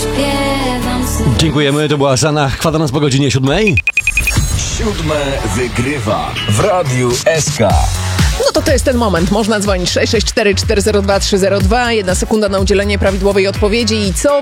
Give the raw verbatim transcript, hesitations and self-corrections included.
zaśpiewam sobie. Dziękujemy, to była Żana. Kwadrans po godzinie siódmej. Siódme wygrywa w Radiu S K. No to to jest ten moment. Można dzwonić sześć sześć cztery cztery zero dwa trzy zero dwa. Jedna sekunda na udzielenie prawidłowej odpowiedzi. I co